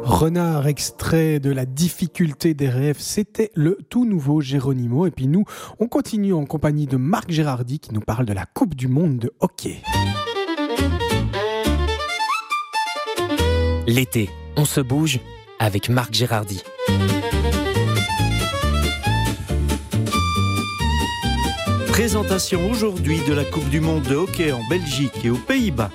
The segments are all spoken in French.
Renard, extrait de La difficulté des rêves, c'était le tout nouveau Geronimo. Et puis nous, on continue en compagnie de Marc Gérardy qui nous parle de la Coupe du Monde de hockey. L'été, on se bouge avec Marc Gérardy. Présentation aujourd'hui de la Coupe du Monde de hockey en Belgique et aux Pays-Bas.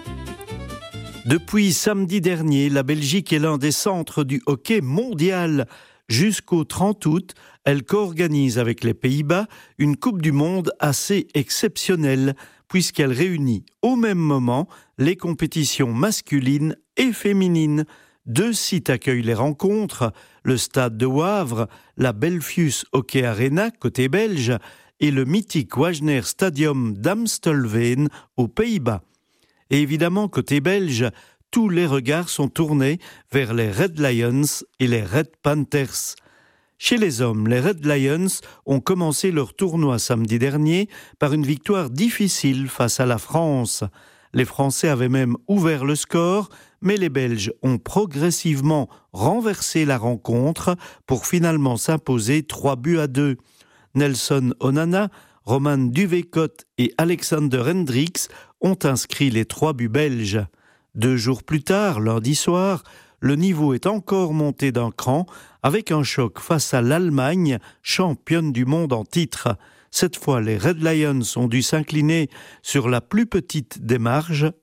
Depuis samedi dernier, la Belgique est l'un des centres du hockey mondial. Jusqu'au 30 août, elle co-organise avec les Pays-Bas une Coupe du Monde assez exceptionnelle, puisqu'elle réunit au même moment les compétitions masculines et féminines. 2 sites accueillent les rencontres, le stade de Wavre, la Belfius Hockey Arena côté belge et le mythique Wagner Stadium d'Amstelveen aux Pays-Bas. Et évidemment, côté belge, tous les regards sont tournés vers les Red Lions et les Red Panthers. Chez les hommes, les Red Lions ont commencé leur tournoi samedi dernier par une victoire difficile face à la France. Les Français avaient même ouvert le score, mais les Belges ont progressivement renversé la rencontre pour finalement s'imposer 3-2. Nelson Onana, Roman Duvekot et Alexander Hendricks ont inscrit les 3 buts belges. 2 jours plus tard, lundi soir, le niveau est encore monté d'un cran avec un choc face à l'Allemagne, championne du monde en titre. Cette fois, les Red Lions ont dû s'incliner sur la plus petite des marges,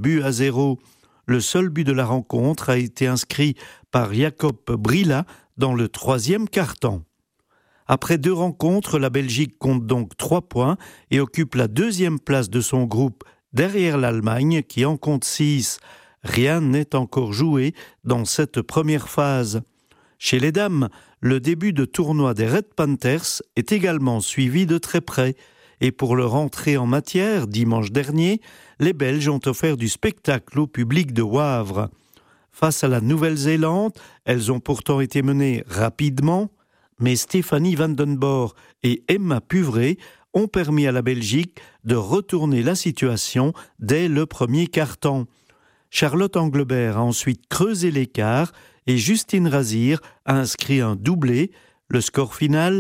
1-0. Le seul but de la rencontre a été inscrit par Jacob Brilla dans le 3e quart-temps. Après 2 rencontres, la Belgique compte donc 3 points et occupe la 2e place de son groupe derrière l'Allemagne qui en compte 6. Rien n'est encore joué dans cette première phase. Chez les dames, le début de tournoi des Red Panthers est également suivi de très près. Et pour leur entrée en matière, dimanche dernier, les Belges ont offert du spectacle au public de Wavre. Face à la Nouvelle-Zélande, elles ont pourtant été menées rapidement, mais Stéphanie Vandenborre et Emma Puvray ont permis à la Belgique de retourner la situation dès le premier quart-temps. Charlotte Anglebert a ensuite creusé l'écart et Justine Razir a inscrit un doublé. Le score final,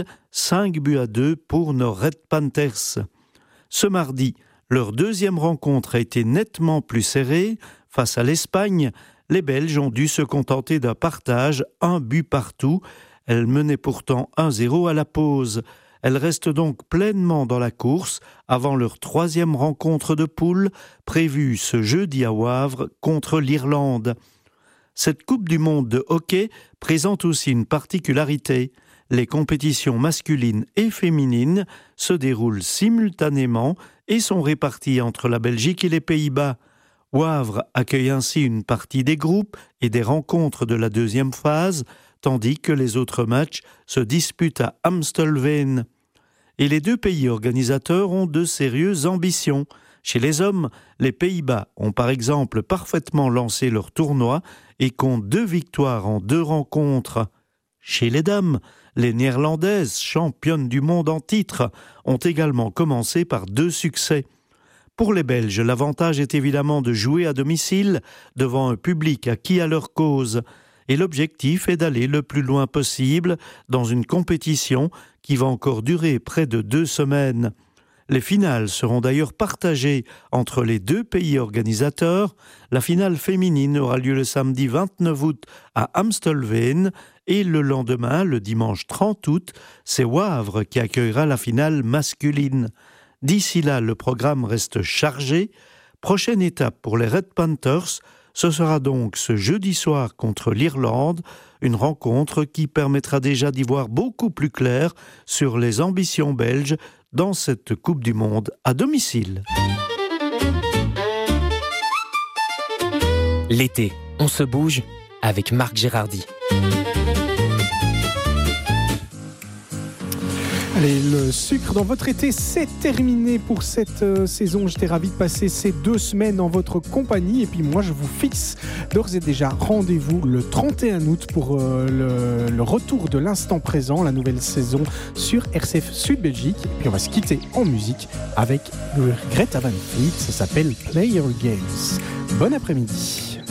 5-2 pour nos Red Panthers. Ce mardi, leur 2e rencontre a été nettement plus serrée. Face à l'Espagne, les Belges ont dû se contenter d'un partage, 1 but partout. Elles menaient pourtant 1-0 à la pause. Elles restent donc pleinement dans la course avant leur 3e rencontre de poule prévue ce jeudi à Wavre contre l'Irlande. Cette Coupe du Monde de hockey présente aussi une particularité. Les compétitions masculines et féminines se déroulent simultanément et sont réparties entre la Belgique et les Pays-Bas. Wavre accueille ainsi une partie des groupes et des rencontres de la 2e phase, tandis que les autres matchs se disputent à Amstelveen. Et les 2 pays organisateurs ont de sérieuses ambitions. Chez les hommes, les Pays-Bas ont par exemple parfaitement lancé leur tournoi et comptent 2 victoires en 2 rencontres. Chez les dames, les Néerlandaises, championnes du monde en titre, ont également commencé par 2 succès. Pour les Belges, l'avantage est évidemment de jouer à domicile devant un public acquis à leur cause. Et l'objectif est d'aller le plus loin possible dans une compétition qui va encore durer près de 2 semaines. Les finales seront d'ailleurs partagées entre les 2 pays organisateurs. La finale féminine aura lieu le samedi 29 août à Amstelveen et le lendemain, le dimanche 30 août, c'est Wavre qui accueillera la finale masculine. D'ici là, le programme reste chargé. Prochaine étape pour les Red Panthers, ce sera donc ce jeudi soir contre l'Irlande, une rencontre qui permettra déjà d'y voir beaucoup plus clair sur les ambitions belges dans cette Coupe du Monde à domicile. L'été, on se bouge avec Marc Gérardy. Allez, le sucre dans votre été, c'est terminé pour cette saison. J'étais ravi de passer ces 2 semaines en votre compagnie. Et puis moi, je vous fixe d'ores et déjà rendez-vous le 31 août pour le retour de l'instant présent, la nouvelle saison sur RCF Sud Belgique. Et puis on va se quitter en musique avec Greta Van Fleet. Ça s'appelle Player Games. Bon après-midi.